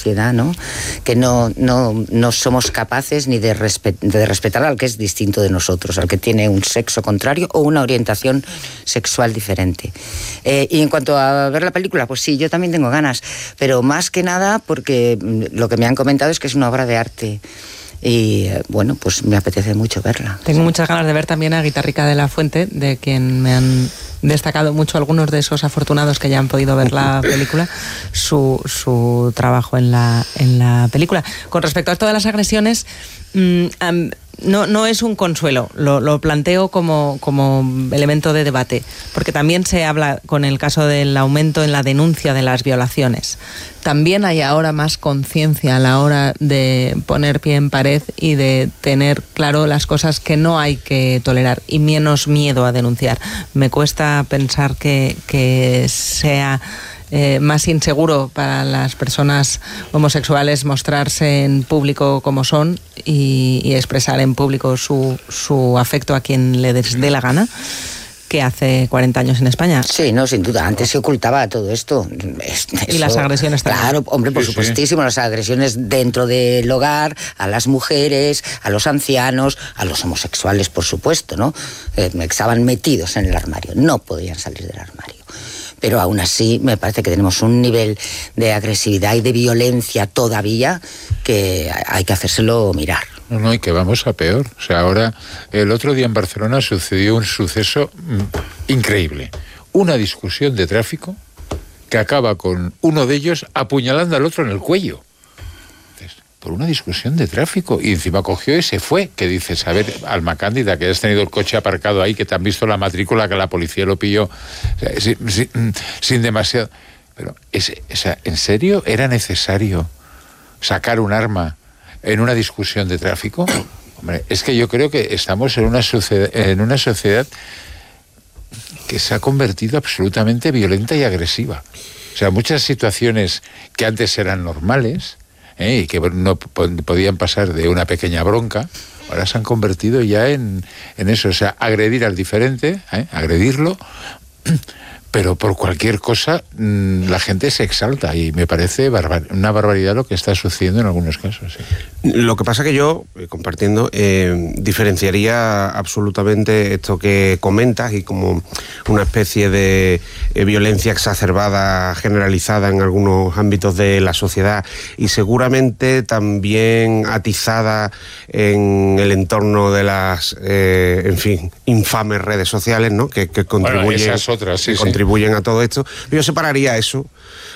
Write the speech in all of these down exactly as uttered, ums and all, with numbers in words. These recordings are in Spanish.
sociedad, ¿no? Que no, no, no somos capaces ni de, respet, de respetar al que es distinto de nosotros, al que tiene un sexo contrario o una orientación sexual diferente. Eh, y en cuanto a ver la película, pues sí, yo también tengo ganas, pero más que nada porque lo que me han comentado es que es una obra de arte. Y bueno, pues me apetece mucho verla. Tengo muchas ganas de ver también a Guitarrica de la Fuente, de quien me han destacado mucho algunos de esos afortunados que ya han podido ver la película, su, su trabajo en la, en la película. Con respecto a todas las agresiones, mmm, um, no, no es un consuelo, lo, lo planteo como, como elemento de debate, porque también se habla con el caso del aumento en la denuncia de las violaciones. También hay ahora más conciencia a la hora de poner pie en pared y de tener claro las cosas que no hay que tolerar y menos miedo a denunciar. Me cuesta pensar que, que sea eh, más inseguro para las personas homosexuales mostrarse en público como son y, y expresar en público su, su afecto a quien le dé la gana, que hace cuarenta años en España. Sí, no, sin duda. Antes se ocultaba todo esto. Eso, y las agresiones también. Claro, hombre, por sí, supuestísimo. Sí. Las agresiones dentro del hogar, a las mujeres, a los ancianos, a los homosexuales, por supuesto, ¿no? Eh, estaban metidos en el armario. No podían salir del armario. Pero aún así me parece que tenemos un nivel de agresividad y de violencia todavía que hay que hacérselo mirar. No, no, y que vamos a peor. O sea, ahora, el otro día en Barcelona sucedió un suceso mm, increíble. Una discusión de tráfico que acaba con uno de ellos apuñalando al otro en el cuello. Entonces, por una discusión de tráfico. Y encima cogió y se fue. Que dices, a ver, Alma Cándida, que has tenido el coche aparcado ahí, que te han visto la matrícula, que la policía lo pilló, o sea, sin, sin, sin demasiado... Pero, ese, o sea, ¿en serio era necesario sacar un arma en una discusión de tráfico? Hombre, es que yo creo que estamos en una sociedad, en una sociedad que se ha convertido absolutamente violenta y agresiva. O sea, muchas situaciones que antes eran normales, ¿eh? Y que no podían pasar de una pequeña bronca, ahora se han convertido ya en, en eso. O sea, agredir al diferente, ¿eh? Agredirlo, pero por cualquier cosa mmm, la gente se exalta y me parece barbar- una barbaridad lo que está sucediendo en algunos casos. Sí. Lo que pasa que yo, eh, compartiendo, eh, diferenciaría absolutamente esto que comentas y como una especie de eh, violencia exacerbada, generalizada en algunos ámbitos de la sociedad y seguramente también atizada en el entorno de las, eh, en fin, infames redes sociales, ¿no? Que, que contribuyen, bueno, esas otras, sí, que sí. contribuyen a todo esto. Yo separaría eso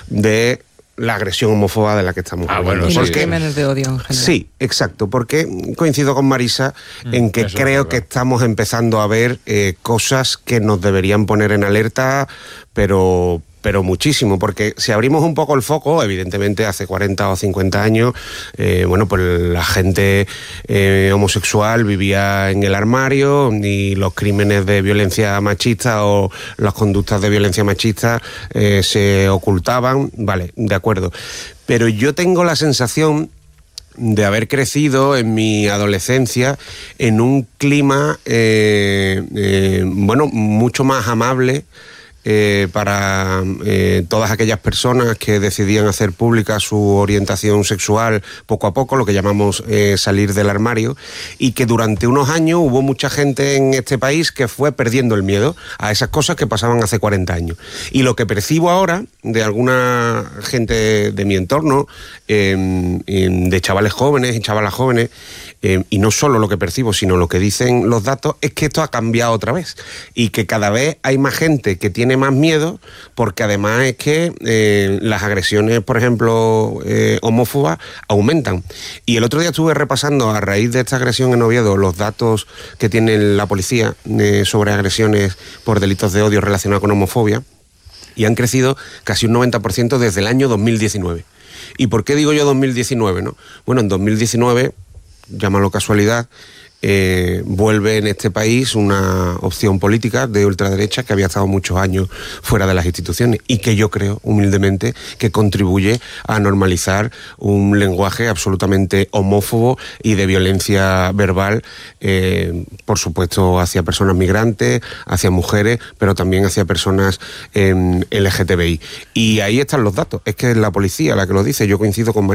de la agresión homófoba de la que estamos ah, hablando. Bueno, y sí, los sí. crímenes de odio en general. Sí, exacto, porque coincido con Marisa mm, en que creo que estamos empezando a ver eh, cosas que nos deberían poner en alerta, pero... pero muchísimo, porque si abrimos un poco el foco, evidentemente hace cuarenta o cincuenta años, eh, bueno, pues la gente eh, homosexual vivía en el armario y los crímenes de violencia machista o las conductas de violencia machista eh, se ocultaban, vale, de acuerdo. Pero yo tengo la sensación de haber crecido en mi adolescencia en un clima, eh, eh, bueno, mucho más amable, Eh, para eh, todas aquellas personas que decidían hacer pública su orientación sexual poco a poco, lo que llamamos eh, salir del armario, y que durante unos años hubo mucha gente en este país que fue perdiendo el miedo a esas cosas que pasaban hace cuarenta años. Y lo que percibo ahora de alguna gente de mi entorno, eh, de chavales jóvenes y chavalas jóvenes, Eh, y no solo lo que percibo, sino lo que dicen los datos, es que esto ha cambiado otra vez y que cada vez hay más gente que tiene más miedo, porque además es que eh, las agresiones, por ejemplo, eh, homófobas, aumentan. Y el otro día estuve repasando, a raíz de esta agresión en Oviedo, los datos que tiene la policía eh, sobre agresiones por delitos de odio relacionados con homofobia, y han crecido casi un noventa por ciento desde el año dos mil diecinueve. ¿Y por qué digo yo dos mil diecinueve, no? Bueno, en dos mil diecinueve... llámalo casualidad, eh, vuelve en este país una opción política de ultraderecha que había estado muchos años fuera de las instituciones y que yo creo, humildemente, que contribuye a normalizar un lenguaje absolutamente homófobo y de violencia verbal, eh, por supuesto, hacia personas migrantes, hacia mujeres, pero también hacia personas eh, L G T B I. Y ahí están los datos. Es que es la policía la que lo dice. Yo coincido con María.